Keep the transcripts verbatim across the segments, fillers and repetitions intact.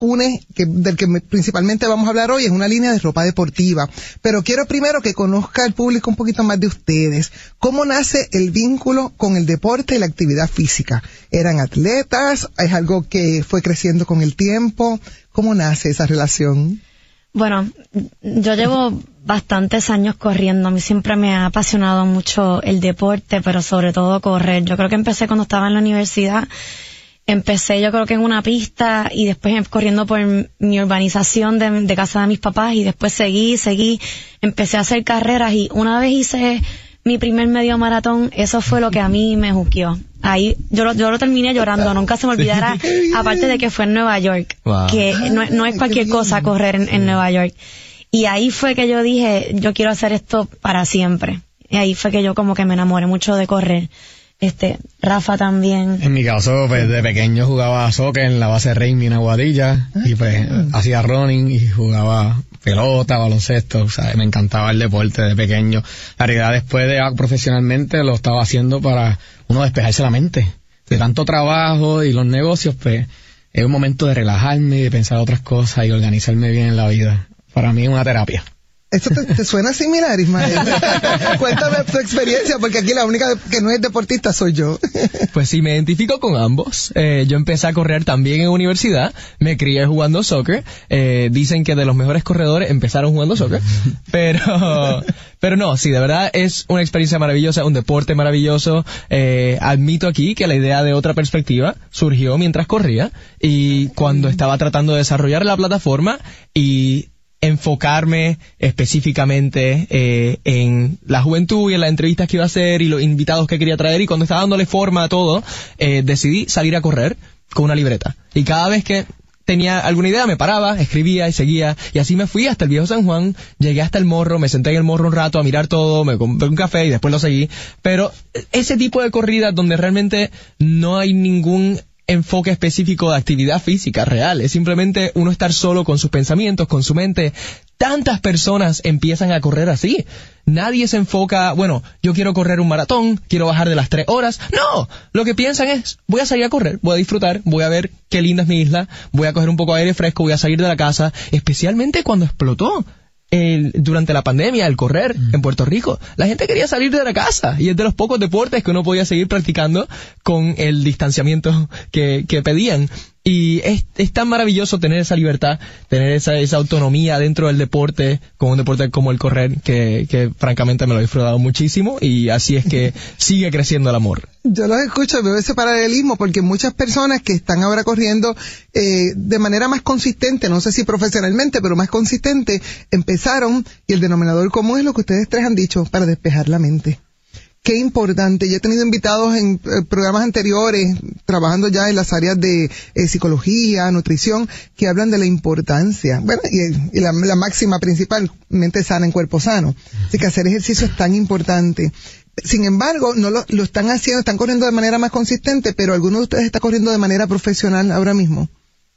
une, que del que me, principalmente vamos a hablar hoy, es una línea de ropa deportiva. Pero quiero primero que conozca el público un poquito más de ustedes. ¿Cómo nace el vínculo con el deporte y la actividad física? ¿Eran atletas? ¿Es algo que fue creciendo con el tiempo? ¿Cómo nace esa relación? Bueno, yo llevo bastantes años corriendo. A mí siempre me ha apasionado mucho el deporte, pero sobre todo correr. Yo creo que empecé cuando estaba en la universidad. Empecé yo creo que en una pista y después corriendo por mi urbanización de, de casa de mis papás y después seguí, seguí, empecé a hacer carreras y una vez hice mi primer medio maratón, eso fue lo que a mí me juqueó. Ahí yo lo, yo lo terminé llorando, nunca se me olvidará, aparte de que fue en Nueva York, wow. que no, no es cualquier cosa correr en, en Nueva York. Y ahí fue que yo dije, yo quiero hacer esto para siempre. Y ahí fue que yo como que me enamoré mucho de correr. Este, Rafa también. En mi caso, pues de pequeño jugaba soccer en la base Raimi en Aguadilla y pues hacía running y jugaba pelota, baloncesto, o sea, me encantaba el deporte de pequeño. La realidad después de profesionalmente lo estaba haciendo para uno despejarse la mente. De tanto trabajo y los negocios, pues es un momento de relajarme y de pensar otras cosas y organizarme bien en la vida. Para mí es una terapia. ¿Esto te, te suena similar, Ismael? Cuéntame tu experiencia, porque aquí la única que no es deportista soy yo. Pues sí, me identifico con ambos. Eh, yo empecé a correr también en universidad, me crié jugando soccer. Eh, dicen que de los mejores corredores empezaron jugando soccer, pero pero no, sí, de verdad es una experiencia maravillosa, un deporte maravilloso. Eh, admito aquí que la idea de otra perspectiva surgió mientras corría y cuando estaba tratando de desarrollar la plataforma y enfocarme específicamente eh, en la juventud y en las entrevistas que iba a hacer y los invitados que quería traer, y cuando estaba dándole forma a todo, eh, decidí salir a correr con una libreta. Y cada vez que tenía alguna idea me paraba, escribía y seguía, y así me fui hasta el Viejo San Juan, llegué hasta el Morro, me senté en el Morro un rato a mirar todo, me compré un café y después lo seguí. Pero ese tipo de corridas donde realmente no hay ningún enfoque específico de actividad física real, es simplemente uno estar solo con sus pensamientos, con su mente. Tantas personas empiezan a correr así. Nadie se enfoca, bueno, yo quiero correr un maratón, quiero bajar de las tres horas. No, lo que piensan es, voy a salir a correr, voy a disfrutar, voy a ver qué linda es mi isla, voy a coger un poco de aire fresco, voy a salir de la casa, especialmente cuando explotó. El, durante la pandemia, el correr mm. en Puerto Rico, la gente quería salir de la casa y es de los pocos deportes que uno podía seguir practicando con el distanciamiento que, que pedían. Y es, es tan maravilloso tener esa libertad, tener esa, esa autonomía dentro del deporte, con un deporte como el correr, que, que francamente me lo he disfrutado muchísimo, y así es que sigue creciendo el amor. Yo los escucho, veo ese paralelismo, porque muchas personas que están ahora corriendo eh, de manera más consistente, no sé si profesionalmente, pero más consistente, empezaron, y el denominador común es lo que ustedes tres han dicho, para despejar la mente. Qué importante. Yo he tenido invitados en eh, programas anteriores, trabajando ya en las áreas de eh, psicología, nutrición, que hablan de la importancia, bueno, y, y la, la máxima principal, mente sana en cuerpo sano. Así que hacer ejercicio es tan importante. Sin embargo, no lo, lo están haciendo, están corriendo de manera más consistente, pero alguno de ustedes está corriendo de manera profesional ahora mismo.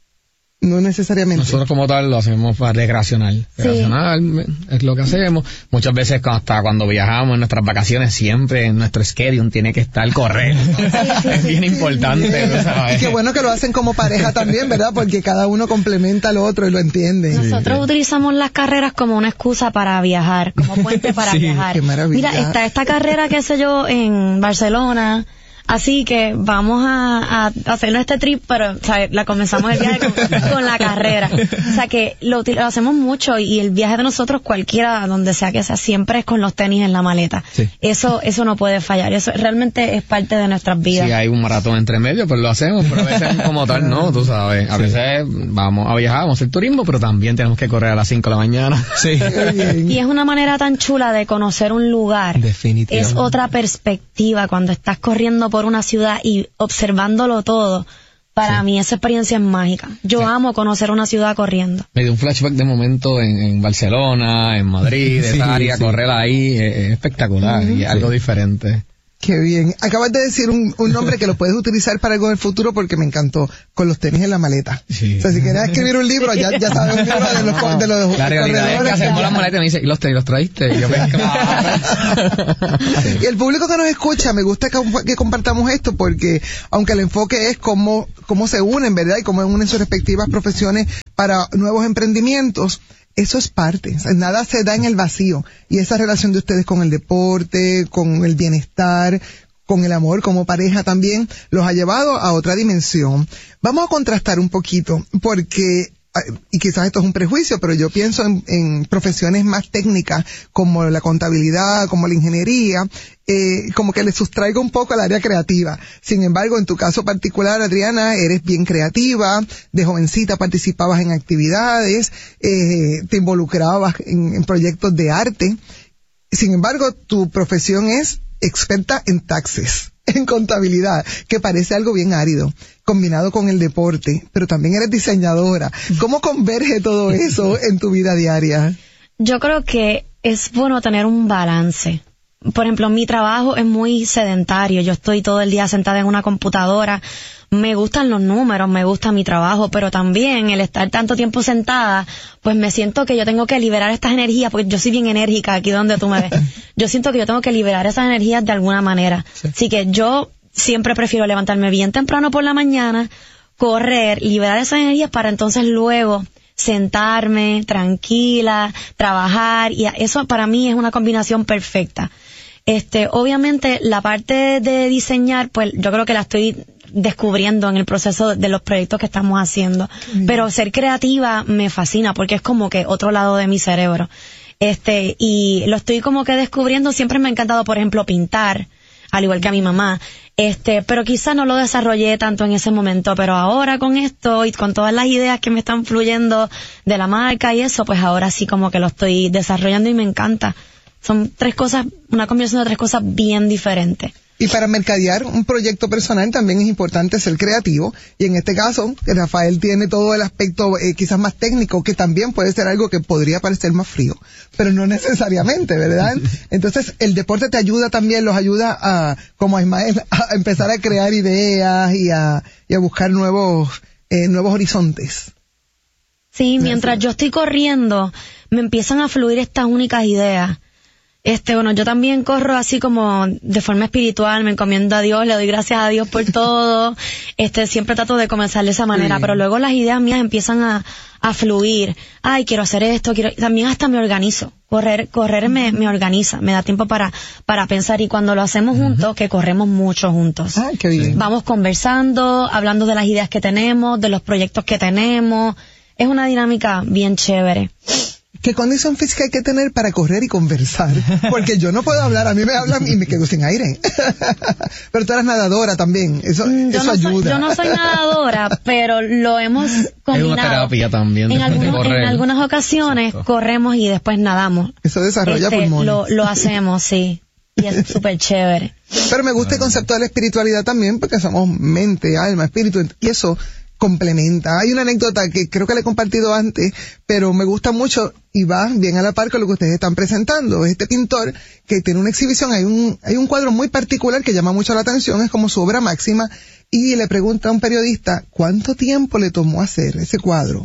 No necesariamente. Nosotros como tal lo hacemos para recreacional. Sí. Recreacional es lo que hacemos. Muchas veces hasta cuando viajamos en nuestras vacaciones, siempre en nuestro schedule tiene que estar correr. Sí, sí, es bien sí, importante. Sí. ¿Sabes? Y qué bueno que lo hacen como pareja también, ¿verdad? Porque cada uno complementa al otro y lo entiende. Nosotros sí. utilizamos las carreras como una excusa para viajar, como puente para sí, viajar. Qué maravilla. Mira, está esta carrera, qué sé yo, en Barcelona. Así que vamos a, a hacernos este trip, pero o sea, la comenzamos el viaje con, con la carrera. O sea que lo, lo hacemos mucho, y el viaje de nosotros, cualquiera, donde sea que sea, siempre es con los tenis en la maleta. Sí. Eso eso no puede fallar. Eso realmente es parte de nuestras vidas. Si hay un maratón entre medio, pues lo hacemos, pero a veces como tal no, tú sabes. A veces vamos a viajar, vamos a hacer turismo, pero también tenemos que correr a las cinco de la mañana. Sí. Y es una manera tan chula de conocer un lugar. Definitivamente. Es otra perspectiva cuando estás corriendo por una ciudad y observándolo todo. Para sí. mí esa experiencia es mágica. Yo sí. amo conocer una ciudad corriendo. Me dio un flashback de momento en, en Barcelona, en Madrid, sí, esa área, sí. correr ahí, es, es espectacular, uh-huh. y sí. algo diferente. Qué bien. Acabas de decir un, un nombre que lo puedes utilizar para algo en el futuro porque me encantó. Con los tenis en la maleta. Sí. O sea, si quieres escribir un libro, ya, ya sabes un libro de los, de los La realidad es que hacemos las maletas y me dice, ¿y los tenis los traíste? Y yo, pues, claro. Sí. Y el público que nos escucha, me gusta que, que compartamos esto porque, aunque el enfoque es cómo, cómo se unen, ¿verdad? Y cómo unen sus respectivas profesiones para nuevos emprendimientos, eso es parte, o sea, nada se da en el vacío. Y esa relación de ustedes con el deporte, con el bienestar, con el amor como pareja también, los ha llevado a otra dimensión. Vamos a contrastar un poquito, porque, y quizás esto es un prejuicio, pero yo pienso en, en profesiones más técnicas, como la contabilidad, como la ingeniería, eh, como que le sustraigo un poco al área creativa. Sin embargo, en tu caso particular, Adriana, eres bien creativa, de jovencita participabas en actividades, eh, te involucrabas en, en proyectos de arte. Sin embargo, tu profesión es experta en taxes, en contabilidad, que parece algo bien árido, combinado con el deporte, pero también eres diseñadora. ¿Cómo converge todo eso en tu vida diaria? Yo creo que es bueno tener un balance. Por ejemplo, mi trabajo es muy sedentario. Yo estoy todo el día sentada en una computadora. Me gustan los números, me gusta mi trabajo, pero también el estar tanto tiempo sentada, pues me siento que yo tengo que liberar estas energías, porque yo soy bien enérgica aquí donde tú me ves. Yo siento que yo tengo que liberar esas energías de alguna manera. Sí. Así que yo siempre prefiero levantarme bien temprano por la mañana, correr, liberar esas energías para entonces luego sentarme tranquila, trabajar, y eso para mí es una combinación perfecta. Este, obviamente la parte de diseñar, pues yo creo que la estoy descubriendo en el proceso de los proyectos que estamos haciendo. Mm. Pero ser creativa me fascina porque es como que otro lado de mi cerebro. Este, y lo estoy como que descubriendo. Siempre me ha encantado, por ejemplo, pintar, al igual que a mi mamá. Este, pero quizá no lo desarrollé tanto en ese momento, pero ahora con esto y con todas las ideas que me están fluyendo de la marca y eso, pues ahora sí como que lo estoy desarrollando y me encanta. Son tres cosas, una combinación de tres cosas bien diferentes. Y para mercadear un proyecto personal también es importante ser creativo. Y en este caso, Rafael tiene todo el aspecto eh, quizás más técnico, que también puede ser algo que podría parecer más frío, pero no necesariamente, ¿verdad? Entonces, el deporte te ayuda también, los ayuda a, como a Ismael, a empezar a crear ideas y a, y a buscar nuevos, eh, nuevos horizontes. Sí, mientras yo estoy corriendo, me empiezan a fluir estas únicas ideas. Este, bueno, yo también corro así como de forma espiritual, me encomiendo a Dios, le doy gracias a Dios por todo, este, siempre trato de comenzar de esa manera, sí. Pero luego las ideas mías empiezan a, a fluir. Ay, quiero hacer esto, quiero, también hasta me organizo. Correr, correr me, me organiza, me da tiempo para, para pensar, y cuando lo hacemos uh-huh. juntos, que corremos mucho juntos. Ay, qué bien. Vamos conversando, hablando de las ideas que tenemos, de los proyectos que tenemos. Es una dinámica bien chévere. ¿Qué condición física hay que tener para correr y conversar? Porque yo no puedo hablar, a mí me hablan y me quedo sin aire. Pero tú eres nadadora también, eso, yo eso no ayuda. Soy, yo no soy nadadora, pero lo hemos combinado. Es una terapia también. En, algunos, en algunas ocasiones Exacto. corremos y después nadamos. Eso desarrolla este, pulmones. Lo, lo hacemos, sí. Y es súper chévere. Pero me gusta el concepto de la espiritualidad también, porque somos mente, alma, espíritu, y eso complementa. Hay una anécdota que creo que le he compartido antes, pero me gusta mucho y va bien a la par con lo que ustedes están presentando. Este pintor que tiene una exhibición, hay un, hay un cuadro muy particular que llama mucho la atención, es como su obra máxima, y le pregunta a un periodista cuánto tiempo le tomó hacer ese cuadro.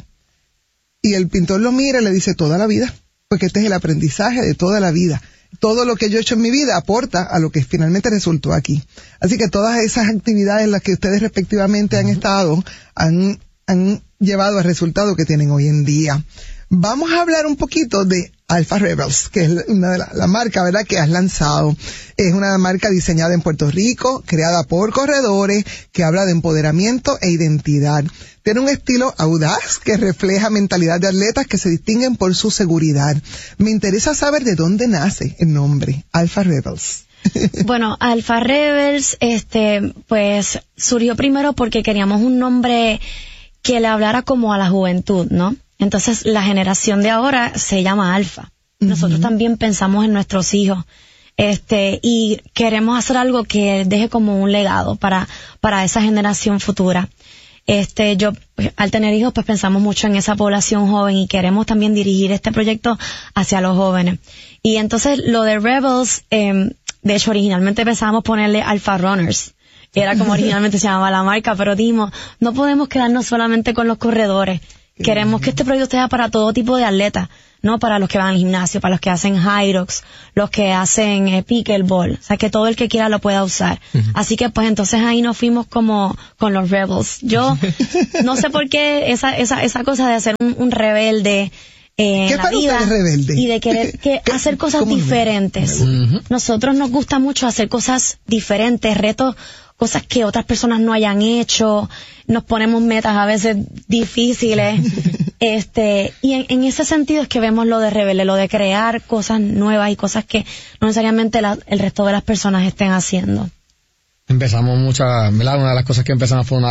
Y el pintor lo mira y le dice toda la vida, porque este es el aprendizaje de toda la vida. Todo lo que yo he hecho en mi vida aporta a lo que finalmente resultó aquí. Así que todas esas actividades en las que ustedes respectivamente han estado han, han llevado al resultado que tienen hoy en día. Vamos a hablar un poquito de Alpha Rebels, que es una de las la marca, ¿verdad?, que has lanzado. Es una marca diseñada en Puerto Rico, creada por corredores, que habla de empoderamiento e identidad. Tiene un estilo audaz que refleja mentalidad de atletas que se distinguen por su seguridad. Me interesa saber de dónde nace el nombre, Alpha Rebels. Bueno, Alpha Rebels, este, pues, surgió primero porque queríamos un nombre que le hablara como a la juventud, ¿no? Entonces, la generación de ahora se llama Alfa. Uh-huh. Nosotros también pensamos en nuestros hijos, este, y queremos hacer algo que deje como un legado para, para esa generación futura. Este, yo, al tener hijos, pues pensamos mucho en esa población joven y queremos también dirigir este proyecto hacia los jóvenes. Y entonces, lo de Rebels, eh, de hecho originalmente pensábamos ponerle Alpha Runners, era como originalmente se llamaba la marca, pero dijimos, no podemos quedarnos solamente con los corredores, queremos que este proyecto sea para todo tipo de atletas, no para los que van al gimnasio, para los que hacen high rocks, los que hacen eh, pickleball, o sea que todo el que quiera lo pueda usar. Uh-huh. Así que pues entonces ahí nos fuimos como con los rebels. Yo no sé por qué esa esa esa cosa de ser un, un rebelde eh, en la vida y de querer que hacer cosas diferentes. Uh-huh. Nosotros nos gusta mucho hacer cosas diferentes, retos, cosas que otras personas no hayan hecho, nos ponemos metas a veces difíciles, este, y en, en ese sentido es que vemos lo de rebelde, lo de crear cosas nuevas y cosas que no necesariamente la, el resto de las personas estén haciendo. Empezamos muchas, ¿verdad? Una de las cosas que empezamos fue una